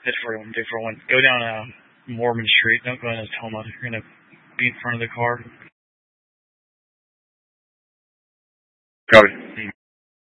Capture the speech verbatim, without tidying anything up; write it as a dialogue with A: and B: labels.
A: Hit for one, do for one. Go down uh, Mormon Street. Don't go into Toma. You're going to be in front of the car.
B: Copy.
A: See.